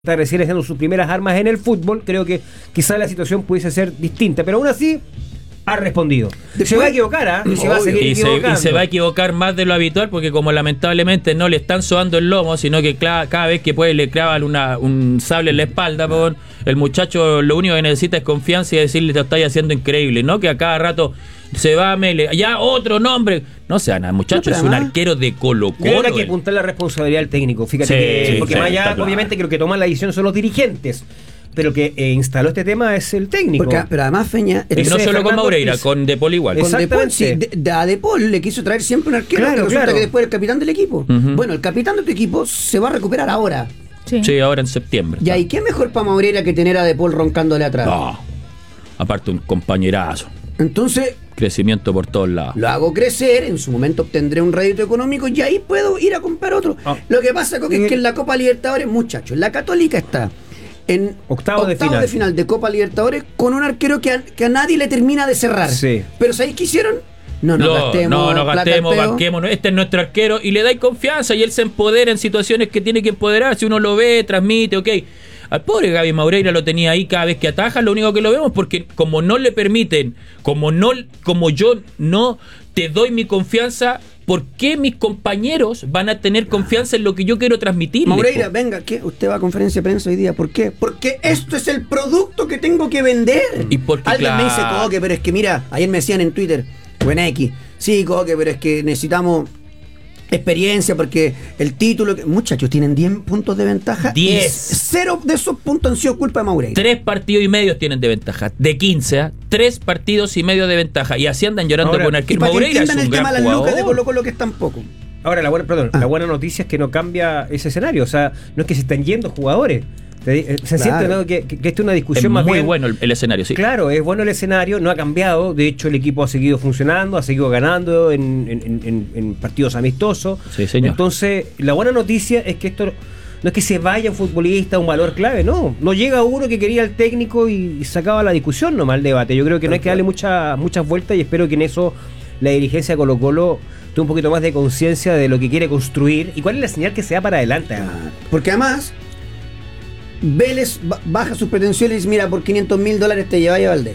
está recién haciendo sus primeras armas en el fútbol, creo que quizás la situación pudiese ser distinta, pero aún así ha respondido. Se va a equivocar, y se va a seguir equivocando. Y se va a equivocar más de lo habitual, porque como lamentablemente no le están sobando el lomo, sino que cada vez que puede le clavan un sable en la espalda, el muchacho lo único que necesita es confianza y decirle: te estáis haciendo increíble, ¿no? Que a cada rato se va a Mele, ya otro nombre. No sea nada, muchacho, es un arquero de Colo-Colo. Creo que hay que apuntar la responsabilidad del técnico, fíjate, sí, porque sí, más allá, claro. obviamente, creo que toman la decisión son los dirigentes, pero que instaló este tema es el técnico. Pero además, Feña, Y no solo con Maureira, con De Paul igual. con De Paul, sí, Exactamente. a De Paul le quiso traer siempre un arquero, Claro, que resulta claro. que después era el capitán del equipo. Bueno, el capitán de tu equipo se va a recuperar ahora. Sí, ahora en septiembre. Ya, ¿y qué mejor para Maureira que tener a De Paul roncándole atrás? No, aparte un compañerazo. Entonces, Crecimiento por todos lados. lo hago crecer, en su momento obtendré un rédito económico y ahí puedo ir a comprar otro. Lo que pasa, Coque, es que en la Copa Libertadores, muchachos, la Católica está en Octavo de final. de Copa Libertadores con un arquero que a nadie le termina de cerrar. Sí. Pero ¿sabéis qué hicieron? No gastemos, banquémonos. Este es nuestro arquero y le dais confianza y él se empodera en situaciones que tiene que empoderarse. Uno lo ve, transmite, ok. Al pobre Gaby Maureira lo tenía ahí cada vez que ataja, lo único que lo vemos, porque como no le permiten, como yo no te doy mi confianza, ¿por qué mis compañeros van a tener confianza en lo que yo quiero transmitir? Maureira, venga, ¿qué? Usted va a conferencia de prensa hoy día. ¿Por qué? Porque esto es el producto que tengo que vender. Y porque, alguien me dice, Coque, pero es que mira, ayer me decían en Twitter, o en X, sí, Coque, pero es que necesitamos experiencia porque el título... Muchachos, tienen 10 puntos de ventaja. 10. 0 de esos puntos han sido culpa de Maureira. 3 partidos y medio tienen de ventaja. De 15, 3 partidos y medio de ventaja. Y así andan llorando Ahora, con Y arquero. para que Maureira es entiendan un el gran tema de las lucas de jugador. Colo-Colo, que es tan poco. Ahora, la buena noticia es que no cambia ese escenario, o sea, no es que se están yendo jugadores. Se siente, ¿no? que esta es una discusión Es más muy bien. bueno el escenario, sí. Claro, es bueno el escenario, no ha cambiado, de hecho el equipo ha seguido funcionando, ha seguido ganando en partidos amistosos. Sí, señor. Entonces, la buena noticia es que esto no es que se vaya un futbolista, un valor clave, no llega uno que quería el técnico y sacaba la discusión nomás, el debate. Yo creo que no hay que darle muchas vueltas y espero que en eso la dirigencia de Colo-Colo tenga un poquito más de conciencia de lo que quiere construir y cuál es la señal que se da para adelante. Porque además, Vélez baja sus pretensiones y dice, mira, por $500,000 te lleváis a Valdés.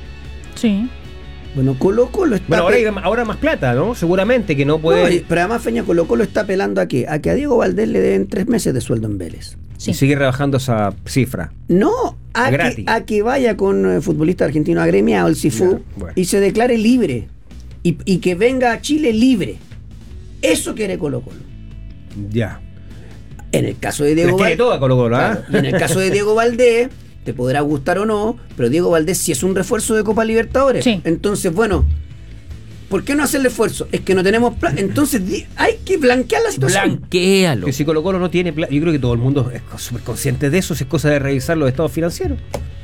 Sí. Bueno, Colo-Colo está... Bueno, ahora más plata, ¿no? Seguramente que no puede... pero además, Feña, Colo-Colo está apelando ¿a qué? A que a Diego Valdés le den 3 meses de sueldo en Vélez. Sí. Y sigue rebajando esa cifra. No, Gratis. a que vaya con futbolista argentino agremiado, el Cifú, Ya, bueno. y se declare libre. Y que venga a Chile libre. Eso quiere Colo-Colo. Ya. En el caso de Diego Les quiere Valdés... todo a Colo-Colo, ¿ah? Claro, y en el caso de Diego Valdés, te podrá gustar o no, pero Diego Valdés sí es un refuerzo de Copa Libertadores. Sí. Entonces, bueno, ¿por qué no hacer el esfuerzo? Es que no tenemos plan. Entonces, hay que blanquear la situación. Blanquéalo. Que si Colo-Colo no tiene plata, yo creo que todo el mundo es súper consciente de eso, si es cosa de revisar los estados financieros.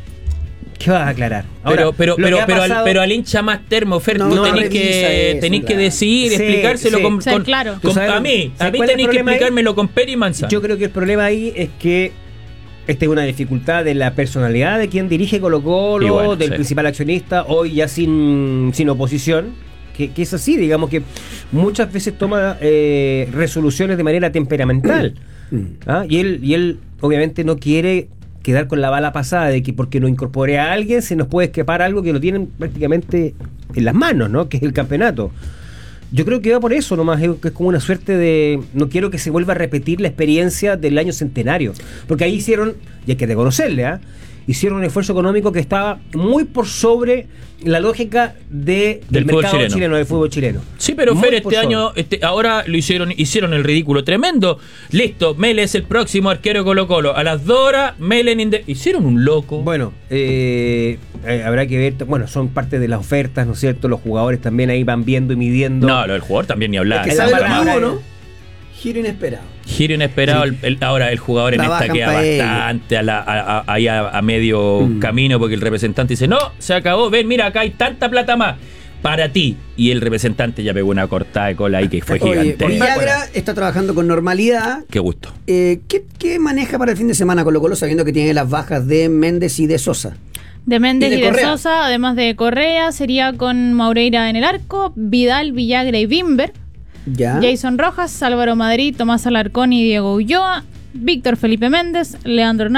¿Qué vas a aclarar? Ahora, Pero lo que ha pasado- al hincha más termo, Fer, No, tú no tenés revisa que eso, tenés que claro. decidir, Sí, explicárselo sí. con, Ser claro. ¿Tú sabes- a mí sabes cuál es el tenés que problema ahí? explicármelo con pera y manzana. Yo creo que el problema ahí es que esta es una dificultad de la personalidad de quien dirige Colo-Colo, Y bueno, del sí. principal accionista, hoy ya sin oposición, que es así, digamos que muchas veces toma resoluciones de manera temperamental. ¿Ah? Y él obviamente no quiere quedar con la bala pasada de que porque no incorpore a alguien se nos puede escapar algo que lo tienen prácticamente en las manos, ¿no? Que es el campeonato. Yo creo que va por eso nomás, que es como una suerte de... No quiero que se vuelva a repetir la experiencia del año centenario, porque ahí hicieron, y hay que reconocerle, hicieron un esfuerzo económico que estaba muy por sobre la lógica del fútbol mercado chileno. chileno, del fútbol chileno. Sí, pero Muy Fer, por este sobre. año, ahora hicieron el ridículo tremendo. Listo, Mele es el próximo arquero de Colo-Colo. A las 2 horas, Mele hicieron un loco. Bueno, habrá que ver, bueno, son parte de las ofertas, ¿no es cierto? Los jugadores también ahí van viendo y midiendo. No, lo del jugador también ni hablar. Que Es sabe la lo que palabra, hubo, ¿no? Giro inesperado. Giro inesperado. Ahora el jugador en esta Trabajan queda pa' ello. bastante ahí a medio camino, porque el representante dice: no, se acabó, ven, mira, acá hay tanta plata más para ti. Y el representante ya pegó una cortada de cola ahí que fue Oye, gigante. Villagra está trabajando con normalidad. Qué gusto. ¿Qué maneja para el fin de semana Colo-Colo, sabiendo que tiene las bajas de Méndez y de Sosa? De Méndez Y de y de Correa. Sosa, además de Correa, sería con Maureira en el arco, Vidal, Villagra y Bimber, Ya. Jason Rojas, Álvaro Madrid, Tomás Alarcón y Diego Ulloa, Víctor Felipe Méndez, Leandro